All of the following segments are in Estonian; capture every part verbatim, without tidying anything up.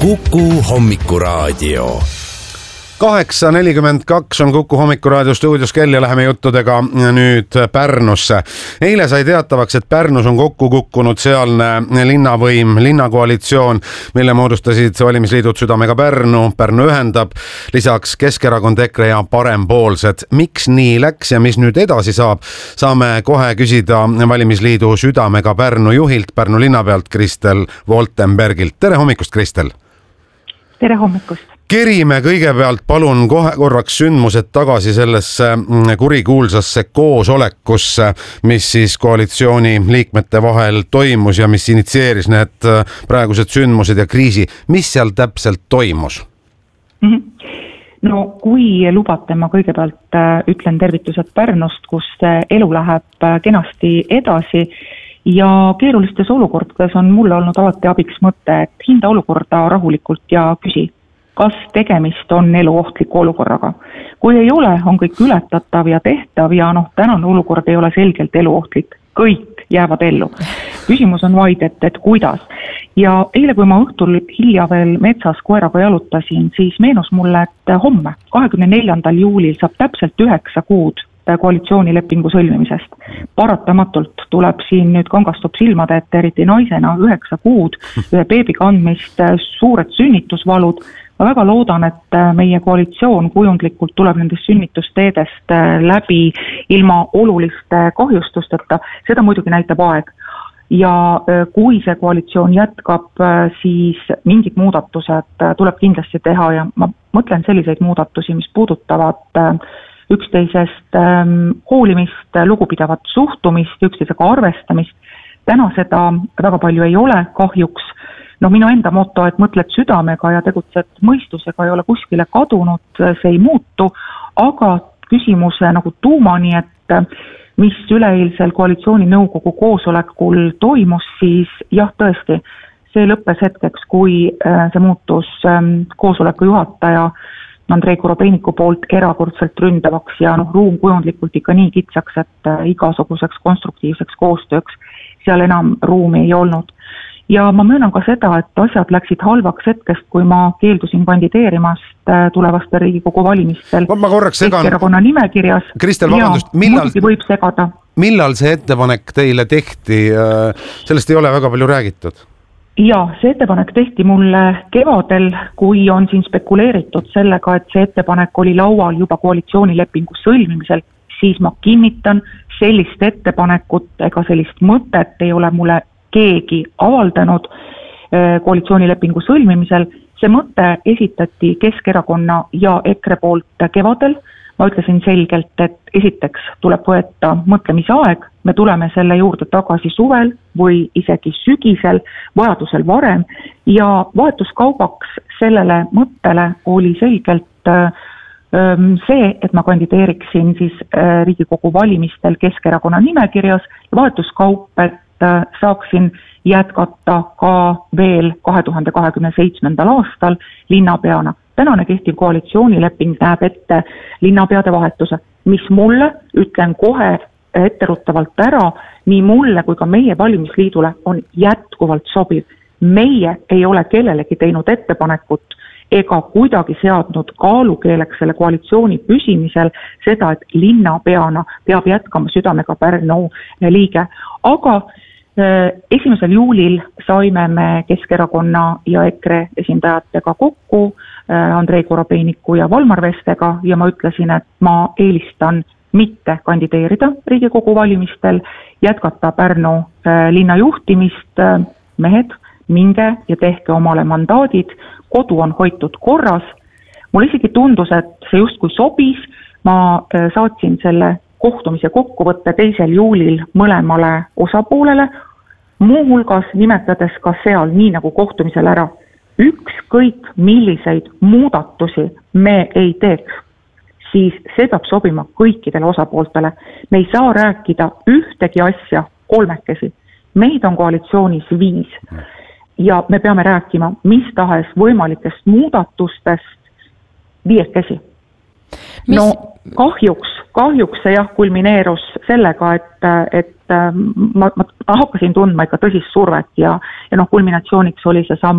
Kuku Hommikuraadio. kaheksa nelikümmend kaks on Kuku Hommikuraadio stuudios kell ja läheme juttudega nüüd Pärnusse. Eile sai teatavaks, et Pärnus on kokku kukkunud sealne linnavõim, linnakoalitsioon, mille moodustasid valimisliidud Südamega Pärnu, Pärnu ühendab, lisaks Keskerakond, EKRE ja Parempoolsed. Miks nii läks ja mis nüüd edasi saab, saame kohe küsida valimisliidu Südamega Pärnu juhilt, Pärnu linnapealt Kristel Woltenbergilt. Tere hommikust, Kristel! Tere hommikust! Kerime kõigepealt palun kohe korraks sündmused tagasi sellesse kurikuulsasse koosolekusse, mis siis koalitsiooni liikmete vahel toimus ja mis initseeris need praegused sündmused ja kriisi. Mis seal täpselt toimus? Mm-hmm. No kui lubate, ma kõigepealt ütlen tervitused Pärnust, kus elu läheb kenasti edasi ja keerulistes olukordades on mulle olnud alati abiks mõte, et hinda olukorda rahulikult ja küsi, kas tegemist on eluohtliku olukorraga. Kui ei ole, on kõik ületatav ja tehtav ja noh, tänane olukord ei ole selgelt eluohtlik. Kõik jäävad ellu. Küsimus on vaid, et, et kuidas. Ja eile, kui ma õhtul hilja veel metsas koeraga jalutasin, siis meenus mulle, et homme, kahekümne neljandal juulil saab täpselt üheksa kuud koalitsioonilepingu sõlmimisest. Paratamatult tuleb siin nüüd kangastub silmade, et eriti naisena üheksa kuud ühe beebi kandmist, suured sünnitusvalud. Ma väga loodan, et meie koalitsioon kujundlikult tuleb nendest sünnitusteedest läbi ilma oluliste kahjustusteta. Seda muidugi näitab aeg. Ja kui see koalitsioon jätkab, siis mingid muudatused tuleb kindlasti teha ja ma mõtlen selliseid muudatusi, mis puudutavad üksteisest hoolimist, lugupidavat suhtumist, üksteisega arvestamist. Täna seda väga palju ei ole kahjuks. No minu enda moto, et mõtled südamega ja tegutsed mõistusega ei ole kuskile kadunud, see ei muutu, aga küsimuse nagu tuumani, et mis üleeilsel koalitsiooni nõukogu koosolekul toimus, siis jah, tõesti, see lõppes hetkeks, kui see muutus koosoleku juhataja Andrei Korobeiniku poolt erakordselt ründavaks ja noh, ruum kujundlikult ikka nii kitsaks, et igasuguseks konstruktiivseks koostööks seal enam ruumi ei olnud. Ja ma möönan ka seda, et asjad läksid halvaks hetkest, kui ma keeldusin kandideerimast tulevaste Riigikogu valimistel Keskerakonna nimekirjas. Kristel, vabandust, millal, võib segada. millal see ettepanek teile tehti? Sellest ei ole väga palju räägitud. Ja, see ettepanek tehti mulle kevadel, kui on siin spekuleeritud sellega, et see ettepanek oli laual juba koalitsioonilepingu sõlmimisel, siis ma kinnitan, sellist ettepanekut ega sellist mõtet ei ole mulle keegi avaldanud koalitsioonilepingu sõlmimisel. See mõte esitati Keskerakonna ja EKRE poolt kevadel. Ma ütlesin selgelt, et esiteks tuleb võtta mõtlemisaeg, me tuleme selle juurde tagasi suvel või isegi sügisel, vajadusel varem ja vahetuskaubaks sellele mõttele oli selgelt see, et ma kandideeriksin siis Riigikogu valimistel Keskerakonna nimekirjas ja vahetuskaup, et saaksin jätkata ka veel kahe tuhande kahekümne seitsmendal aastal linnapeana. Tänane kehtiv koalitsioonileping näeb ette linnapeade vahetuse, mis mulle, ütlen kohe etteruttavalt ära, nii mulle kui ka meie valimisliidule on jätkuvalt sobiv. Meie ei ole kellelegi teinud ettepanekut ega kuidagi seadnud kaalukeeleks selle koalitsiooni püsimisel seda, et linnapeana peab jätkama Südamega Pärnu liige. Aga esimesel juulil saime me Keskerakonna ja EKRE esindajatega kokku Andrei Korobeiniku ja Valmar Vestega ja ma ütlesin, et ma eelistan mitte kandideerida Riigikogu valimistel, jätkata Pärnu linna juhtimist, mehed, minge ja tehke omale mandaadid, kodu on hoitud korras. Mul isegi tundus, et see justkui sobis, ma saatsin selle kohtumise kokkuvõtte teisel juulil mõlemale osapoolele, muuhulgas nimetades ka seal nii nagu kohtumisel ära. Ükskõik milliseid muudatusi me ei teeks, siis see peab sobima kõikidele osapooltele. Me ei saa rääkida ühtegi asja kolmekesi. Meid on koalitsioonis viis ja me peame rääkima mis tahes võimalikest muudatustest viiekesi. Mis... No kahjuks, kahjuks see jah kulmineerus sellega, et, et ma, ma hakkasin tundma ikka tõsist survet ja, ja noh, kulminatsiooniks oli see sama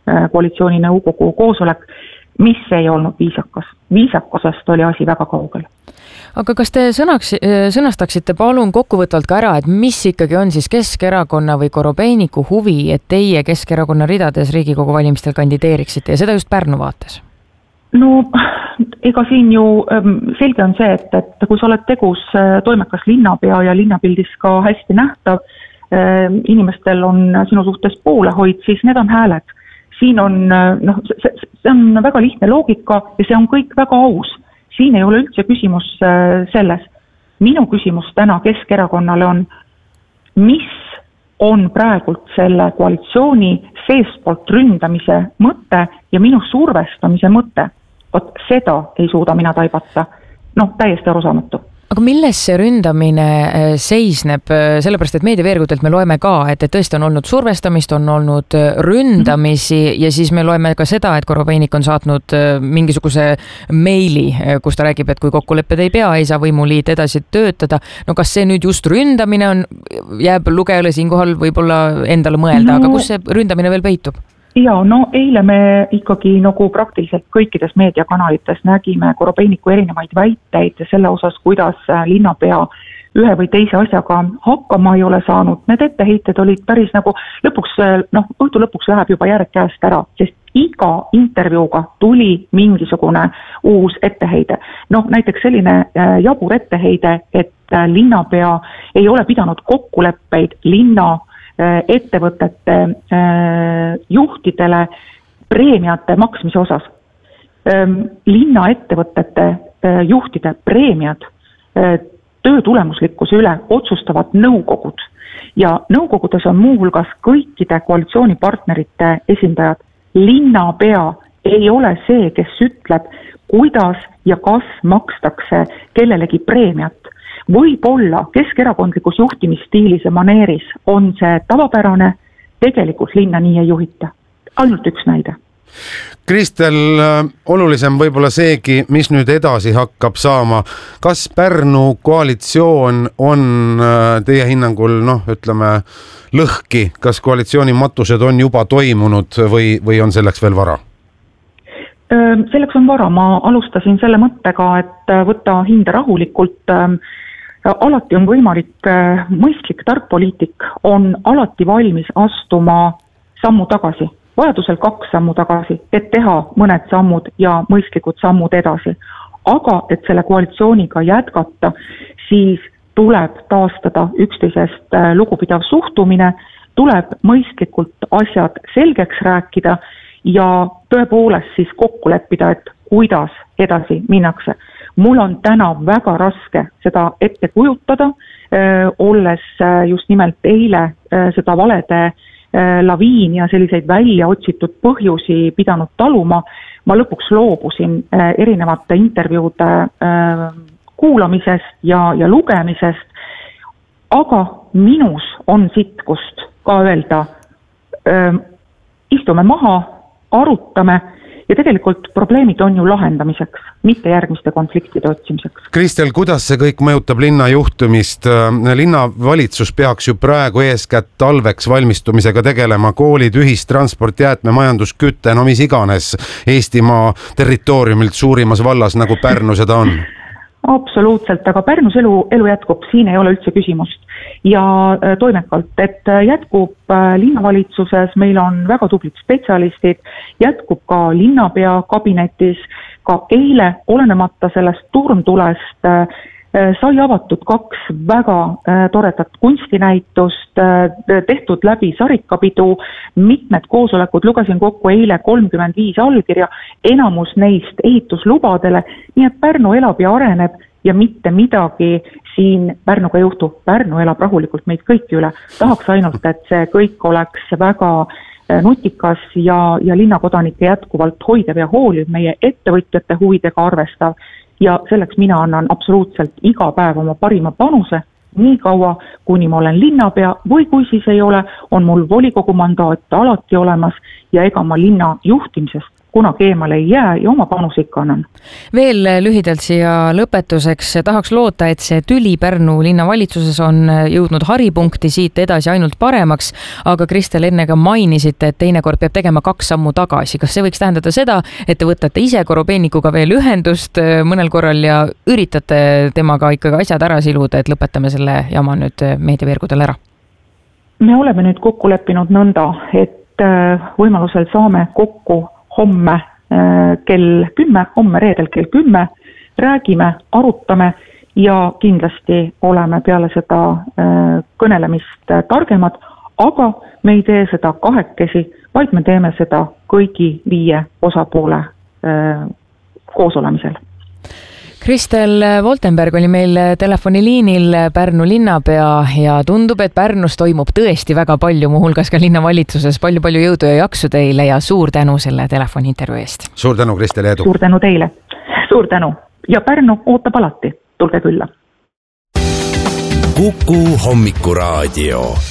koalitsiooni nõukogu koosolek, mis ei olnud viisakas. Viisakusest oli asi väga kaugel. Aga kas te sõnaks, sõnastaksite palun kokkuvõtvalt ka ära, et mis ikkagi on siis Keskerakonna või Korobeiniku huvi, et teie Keskerakonna ridades Riigikogu valimistel kandideeriksite ja seda just Pärnu vaates? No ega siin ju selge on see, et, et kui sa oled tegus toimekas linnapea ja linnapildis ka hästi nähtav, inimestel on sinu suhtes poolehoid, siis need on hääled. Siin on, noh, see, see on väga lihtne loogika ja see on kõik väga aus. Siin ei ole üldse küsimus selles. Minu küsimus täna Keskerakonnale on, mis on praegult selle koalitsiooni seestpoolt ründamise mõte ja minu survestamise mõte. Vot seda ei suuda mina taibata. Noh, täiesti arusaamatu. Aga milles see ründamine seisneb? Sellepärast, et meediaveergudelt me loeme ka, et tõesti on olnud survestamist, on olnud ründamisi ja siis me loeme ka seda, et Korobeinik on saatnud mingisuguse meili, kus ta räägib, et kui kokkulepped ei pea, ei saa võimuliit edasi töötada. No kas see nüüd just ründamine on, jääb lugejale siinkohal võib-olla endale mõelda, no, aga kus see ründamine veel peitub? Ja, no eile me ikkagi nagu praktiliselt kõikides meediakanalites nägime Korobeiniku erinevaid väiteid selle osas, kuidas linnapea ühe või teise asjaga hakkama ei ole saanud. Need etteheited olid päris nagu lõpuks, noh, õhtu lõpuks läheb juba järg käest ära, sest iga intervjuuga tuli mingisugune uus etteheide. Noh, näiteks selline jabur etteheide, et linnapea ei ole pidanud kokkuleppeid linna ettevõtete juhtidele preemiate maksmise osas. Linna ettevõtete juhtide preemiad töö tulemuslikkuse üle otsustavad nõukogud ja nõukogudes on muuhulgas kõikide koalitsioonipartnerite esindajad. Linnapea ei ole see, kes ütleb, kuidas ja kas makstakse kellelegi preemiat. Võib-olla keskerakondlikus juhtimisstiilis ja maneeris on see tavapärane, tegelikult linna nii ei juhita. Ainult üks näide. Kristel, olulisem võib-olla seegi, mis nüüd edasi hakkab saama. Kas Pärnu koalitsioon on teie hinnangul, noh, ütleme, lõhki? Kas koalitsiooni matused on juba toimunud või, või on selleks veel vara? Selleks on vara. Ma alustasin selle mõttega, et võtta hinda rahulikult. Alati on võimalik, mõistlik tark poliitik on alati valmis astuma sammu tagasi, vajadusel kaks sammu tagasi, et teha mõned sammud ja mõistlikud sammud edasi. Aga et selle koalitsiooniga jätkata, siis tuleb taastada üksteisest lugupidav suhtumine, tuleb mõistlikult asjad selgeks rääkida ja tõepoolest siis kokku leppida, et kuidas edasi minnakse. Mul on täna väga raske seda ette kujutada, öö, olles just nimelt eile öö, seda valede öö, laviin ja selliseid välja otsitud põhjusi pidanud taluma. Ma lõpuks loobusin öö, erinevate intervjuude öö, kuulamisest ja, ja lugemisest, aga minus on sitkust ka öelda, öö, istume maha, arutame ja tegelikult probleemid on ju lahendamiseks, mitte järgmiste konfliktide otsimiseks. Kristel, kuidas see kõik mõjutab linna juhtumist? Linnavalitsus peaks ju praegu eeskätt talveks valmistumisega tegelema, koolid, ühistransport, jäätme, majandus, kütte, no mis iganes Eestimaa territooriumilt suurimas vallas nagu Pärnu seda on. Absoluutselt, aga Pärnus elu, elu jätkub, siin ei ole üldse küsimust. Ja toimekalt, et jätkub linnavalitsuses, meil on väga tublid spetsialistid, jätkub ka linnapea kabinetis, ka eile olenemata sellest turmtulest sai avatud kaks väga toredat kunstinäitust, tehtud läbi sarikapidu, mitmed koosolekud, lugesin kokku eile kolmkümmend viis allkirja, enamus neist ehituslubadele, nii et Pärnu elab ja areneb ja mitte midagi siin Pärnuga juhtu. Pärnu elab rahulikult meid kõiki üle. Tahaks ainult, et see kõik oleks väga nutikas ja, ja linnakodanike jätkuvalt hoidev ja hooliv, meie ettevõtjate huvidega arvestav. Ja selleks mina annan absoluutselt iga päev oma parima panuse, nii kaua, kuni ma olen linnapea või kui siis ei ole, on mul volikogu mandaat alati olemas ja ega ma linna juhtimisest kunagi eemale ei jää ja oma panus ikka annan. Veel lühidalt siia lõpetuseks tahaks loota, et see tüli Pärnu linnavalitsuses on jõudnud haripunkti, siit edasi ainult paremaks, aga Kristel, enne ka mainisite, et teinekord peab tegema kaks sammu tagasi. Kas see võiks tähendada seda, et te võtate ise Korobeinikuga veel ühendust mõnel korral ja üritate temaga ikkagi asjad ära siluda, et lõpetame selle jama nüüd meediaveergudel ära? Me oleme nüüd kokku leppinud nõnda, et võimalusel saame kokku homme kell kümme, homme reedel kell kümme, räägime, arutame ja kindlasti oleme peale seda kõnelemist targemad, aga me ei tee seda kahekesi, vaid me teeme seda kõigi viie osapoole koos olemisel. Kristel Woltenberg oli meil telefoniliinil, Pärnu linnapea, ja tundub, et Pärnus toimub tõesti väga palju, muuhulgas ka linnavalitsuses. Palju-palju jõudu ja jaksu teile ja suur tänu selle telefoniintervjuu eest. Suur tänu, Kristel, ja edu. Suur tänu teile. Suur tänu. Ja Pärnu ootab alati. Tulge külla. Kuku Hommikuraadio.